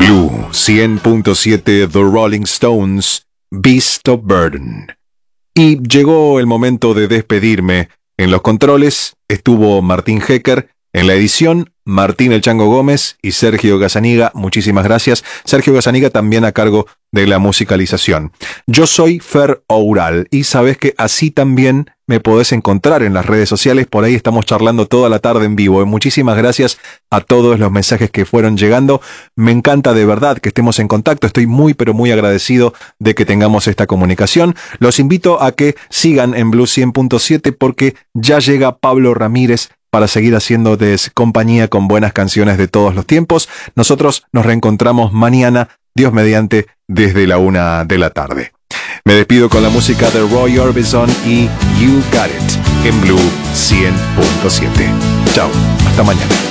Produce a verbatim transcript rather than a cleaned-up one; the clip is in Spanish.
Blue cien punto siete, The Rolling Stones, Beast of Burden. Y llegó el momento de despedirme. En los controles estuvo Martín Hecker, en la edición Martín El Chango Gómez y Sergio Gazzaniga. Muchísimas gracias. Sergio Gazzaniga también a cargo de la musicalización. Yo soy Fer Oural y sabes que así también me podés encontrar en las redes sociales. Por ahí estamos charlando toda la tarde en vivo. Muchísimas gracias a todos los mensajes que fueron llegando. Me encanta de verdad que estemos en contacto. Estoy muy pero muy agradecido de que tengamos esta comunicación. Los invito a que sigan en Blue cien punto siete porque ya llega Pablo Ramírez para seguir haciéndoles compañía con buenas canciones de todos los tiempos. Nosotros nos reencontramos mañana, Dios mediante, desde la una de la tarde. Me despido con la música de Roy Orbison y You Got It en Blue cien punto siete. Chao, hasta mañana.